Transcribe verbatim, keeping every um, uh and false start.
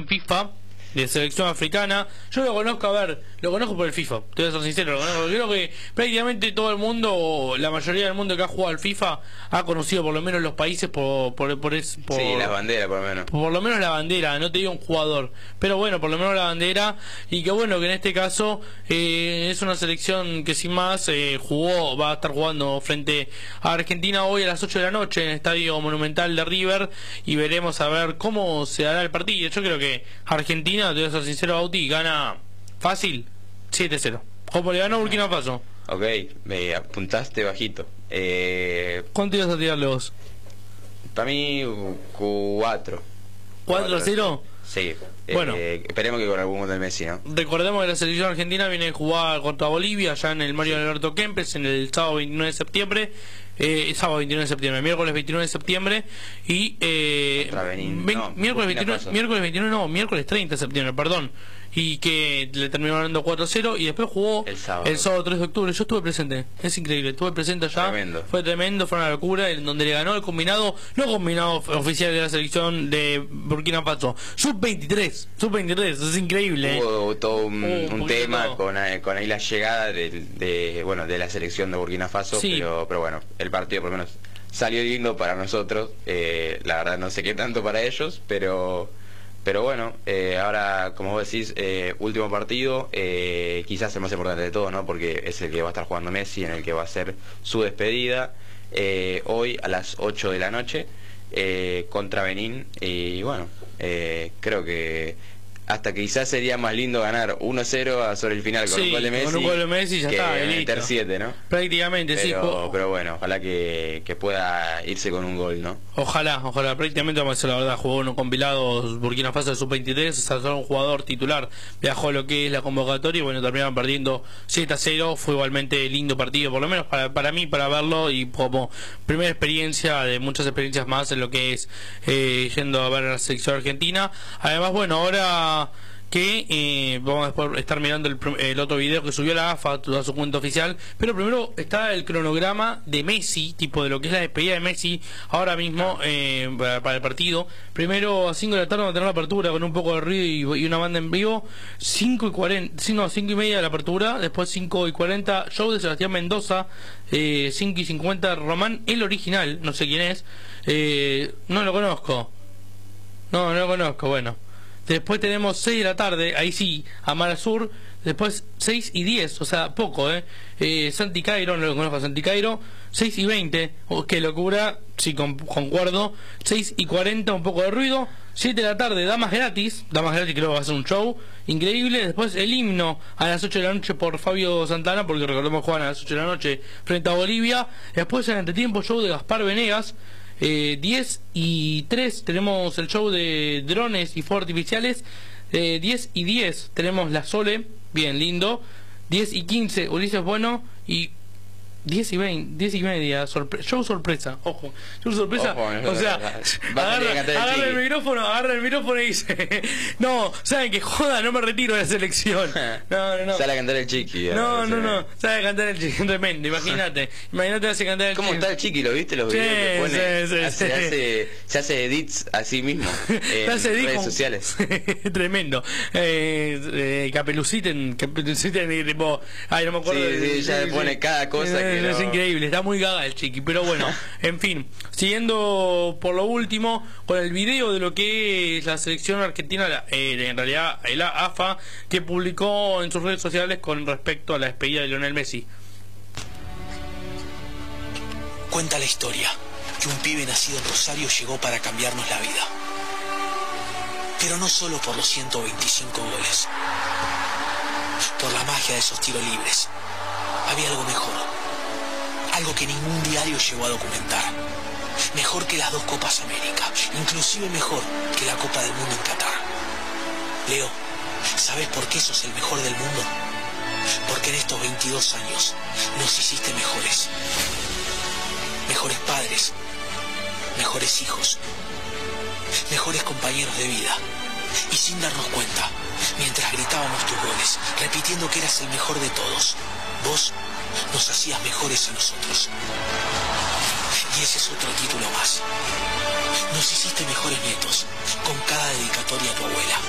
ranking FIFA de selección africana. Yo lo conozco, a ver, lo conozco por el FIFA, te voy a ser sincero, lo conozco. Creo que prácticamente todo el mundo, o la mayoría del mundo que ha jugado al FIFA, ha conocido por lo menos los países por por, por, es, por sí, la bandera por lo menos. Por lo menos la bandera, no te digo un jugador, pero bueno, por lo menos la bandera. Y que bueno, que en este caso eh, es una selección que sin más eh, jugó, va a estar jugando frente a Argentina hoy a las ocho de la noche en el Estadio Monumental de River, y veremos a ver cómo se dará el partido. Yo creo que Argentina, te voy a ser sincero, Bauti, gana fácil siete cero, como le ganó Burkina Faso. Ok, me apuntaste bajito. Eh, ¿Cuánto ibas a tirarle vos? Para mí cuatro. ¿cuatro a cero? Sí. Bueno, eh, esperemos que con algún gol del Messi, ¿no? Recordemos que la selección argentina viene a jugar contra Bolivia allá en el Mario Alberto Kempes en el sábado veintinueve de septiembre. Eh, sábado veintinueve de septiembre, miércoles veintinueve de septiembre y eh, Benín, vein, no, miércoles veintinueve, miércoles veintinueve no, miércoles treinta de septiembre, perdón, y que le terminó ganando cuatro a cero y después jugó el sábado. el sábado tres de octubre. Yo estuve presente, es increíble, estuve presente allá. Tremendo. Fue tremendo, fue una locura, en donde le ganó el combinado, no combinado oficial de la selección de Burkina Faso, sub veintitrés, sub veintitrés, es increíble. ¿eh? Hubo todo un, uh, un tema con, con ahí la llegada de, de bueno de la selección de Burkina Faso, sí. pero pero bueno, el partido por lo menos salió lindo para nosotros. Eh, la verdad no sé qué tanto para ellos, pero pero bueno, eh, ahora como vos decís, eh, último partido, eh, quizás el más importante de todo, ¿no? Porque es el que va a estar jugando Messi, en el que va a ser su despedida, eh, hoy a las ocho de la noche, eh, contra Benín. Y bueno, eh, creo que hasta quizás sería más lindo ganar uno a cero sobre el final con sí, un gol de Messi, con un gol de Messi ya que está, meter siete, ¿no? Prácticamente, pero, sí. Pero bueno, ojalá que, que pueda irse con un gol, ¿no? Ojalá, ojalá. Prácticamente, vamos a decir la verdad, jugó unos compilados Burkina Faso de sub veintitrés, o sea, solo un jugador titular viajó a lo que es la convocatoria y bueno, terminaron perdiendo siete a cero. Fue igualmente lindo partido, por lo menos para, para mí, para verlo, y como primera experiencia de muchas experiencias más en lo que es eh, yendo a ver a la selección argentina. Además, bueno, ahora que eh, vamos a después estar mirando el, el otro video que subió la A F A a su cuenta oficial, pero primero está el cronograma de Messi, tipo de lo que es la despedida de Messi ahora mismo eh, para, para el partido. Primero a cinco de la tarde vamos a tener la apertura con un poco de ruido y, y una banda en vivo. Cinco y cuarenta, no, cinco y media de la apertura, después cinco y cuarenta show de Sebastián Mendoza, eh, cinco y cincuenta Román, el original, no sé quién es, eh, no lo conozco, no, no lo conozco, bueno. Después tenemos seis de la tarde, ahí sí, Amara Sur. Después seis y diez, o sea, poco, ¿eh? eh Santi Cairo, no lo conozco a Santi Cairo. seis y veinte, oh, qué locura, sí, con, concuerdo. seis y cuarenta, un poco de ruido. siete de la tarde, Damas Gratis. Damas Gratis creo que va a ser un show increíble. Después el himno a las ocho de la noche por Fabio Santana, porque recordemos juegan a las ocho de la noche frente a Bolivia. Después en entretiempo, show de Gaspar Venegas. Eh, diez y tres tenemos el show de drones y fuegos artificiales. eh, diez y diez tenemos la Sole, bien lindo. Diez y quince Ulises Bueno. Y diez y veinte, diez y media, sorpre show sorpresa, ojo, show sorpresa, ojo, no, o sea, agarra, agarra el micrófono, agarra el micrófono y dice, no, saben que joda, no me retiro de la selección, no, no, no, sale a cantar el Chiqui, no, no, no, sabe cantar el Chiqui, tremendo, imagínate, imagínate hace cantar el Chiqui. ¿Cómo está el Chiqui? ¿Lo viste los videos sí, que pone? Sí, sí, hace, sí. Hace, se hace edits a sí mismo en hace redes con... sociales. Tremendo. Eh, eh, Capeluciten, Capeluciten, tipo, ay, no me acuerdo. Sí, de, sí, ya sí, le pone sí. cada cosa Eh, que es no... increíble, está muy gaga el Chiqui, pero bueno, en fin, siguiendo por lo último con el video de lo que es la selección argentina, eh, en realidad el A F A, que publicó en sus redes sociales con respecto a la despedida de Lionel Messi. Cuenta la historia que un pibe nacido en Rosario llegó para cambiarnos la vida, pero no solo por los ciento veinticinco goles, por la magia de esos tiros libres. Había algo mejor, algo que ningún diario llegó a documentar. Mejor que las dos Copas América, inclusive mejor que la Copa del Mundo en Qatar. Leo, ¿sabes por qué sos el mejor del mundo? Porque en estos veintidós años nos hiciste mejores. Mejores padres, mejores hijos, mejores compañeros de vida. Y sin darnos cuenta, mientras gritábamos tus goles, repitiendo que eras el mejor de todos, vos nos hacías mejores a nosotros. Y ese es otro título más. Nos hiciste mejores nietos, con cada dedicatoria a tu abuela.